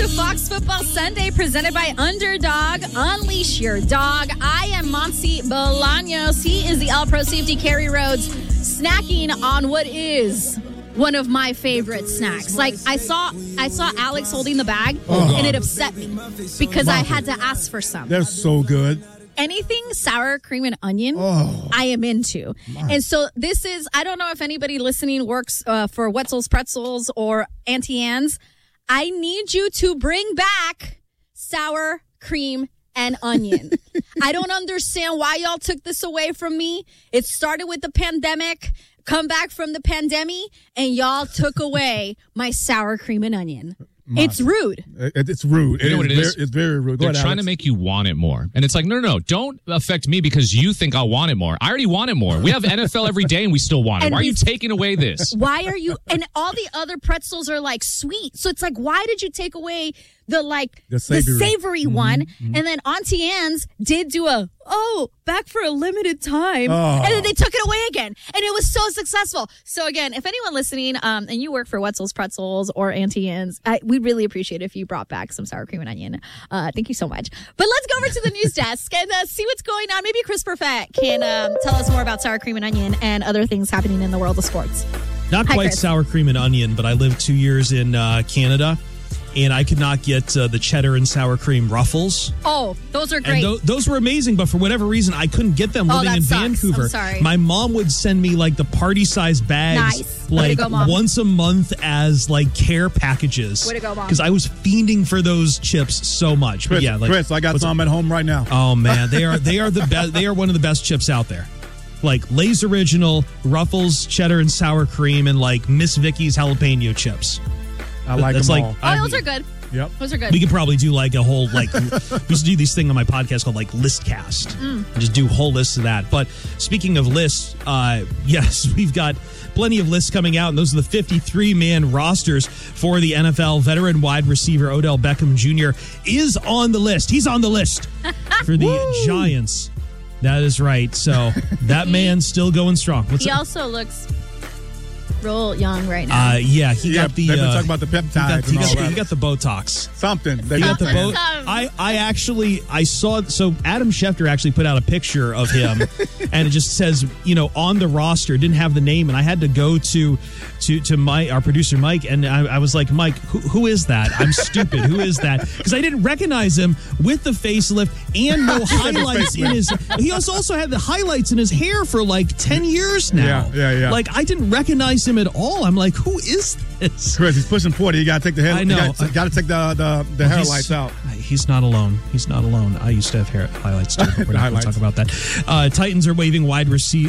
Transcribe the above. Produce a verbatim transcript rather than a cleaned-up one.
to Fox Football Sunday, presented by Underdog. Unleash your dog. I am Monty Bolaños. He is the All-Pro Safety Kerry Rhodes, snacking on what is one of my favorite snacks. Like, I saw I saw Alex holding the bag, uh-huh. and it upset me because Monty. I had to ask for some. They're so good. Anything sour cream and onion, oh, I am into. My. And so this is, I don't know if anybody listening works uh, for Wetzel's Pretzels or Auntie Anne's. I need you to bring back sour cream and onion. I don't understand why y'all took this away from me. It started with the pandemic, come back from the pandemic, and y'all took away my sour cream and onion. My. It's rude. It, it's rude. You it know what it very, is? It's very rude. Go They're ahead, trying Alex. to make you want it more. And it's like, no, no, no. Don't affect me because you think I'll want it more. I already want it more. We have N F L every day and we still want it. And why are you taking away this? Why are you? And all the other pretzels are like sweet. So it's like, why did you take away the like the savory, the savory mm-hmm, one? Mm-hmm. And then Auntie Anne's did do a, oh, back for a limited time. Oh. And then they took it away again. And it was so successful. So again, if anyone listening um, and you work for Wetzel's Pretzels or Auntie Anne's, I, we'd really appreciate it if you brought back some sour cream and onion. Uh, thank you so much. But let's go over to the news desk and uh, see what's going on. Maybe Chris Perfett can um, tell us more about sour cream and onion and other things happening in the world of sports. Not Hi, quite Chris. Sour cream and onion, but I lived two years in uh, Canada. And I could not get uh, the cheddar and sour cream ruffles. Oh, those are great. And th- those were amazing, but for whatever reason, I couldn't get them oh, living that in sucks. Vancouver. I'm sorry. My mom would send me like the party-sized bags, nice. like go, Mom. once a month as like care packages. Way to go, Mom. Because I was fiending for those chips so much. Chris, but yeah, like, Chris, I got some at home right now. Oh man, they are they are the best. They are one of the best chips out there. Like Lay's Original, Ruffles, cheddar and sour cream, and like Miss Vicky's jalapeno chips. I like That's them like, all. Oh, those are good. Yep. Those are good. We could probably do like a whole, like, we used to do these thing on my podcast called like Listcast. Mm. And just do whole lists of that. But speaking of lists, uh, yes, we've got plenty of lists coming out, and those are the fifty-three man rosters for the N F L. Veteran wide receiver Odell Beckham Junior is on the list. He's on the list for the Giants. That is right. So that man's still going strong. What's he up? also looks real young right now. Uh, yeah, he yeah, got the. They've been uh, talking about the peptides. He got, he, and all got, that. he got the Botox. Something. They He got the Something. boat. I, I actually I saw so Adam Schefter actually put out a picture of him, and it just says, you know, on the roster, didn't have the name, and I had to go to to to my our producer Mike, and I, I was like, Mike, who, who is that? I'm stupid. Who is that? Because I didn't recognize him with the facelift and no highlights in his. He also also had the highlights in his hair for like ten years now. Yeah, yeah, yeah. Like I didn't recognize him at all. I'm like, who is this? Chris, he's pushing forty. You got to take the hair. I know. You got to take the the, the Well, hair he's- lights out. He's not alone. He's not alone. I used to have hair highlights too. But we're not going to Highlights. talk about that. Uh, Titans are waiving wide receiver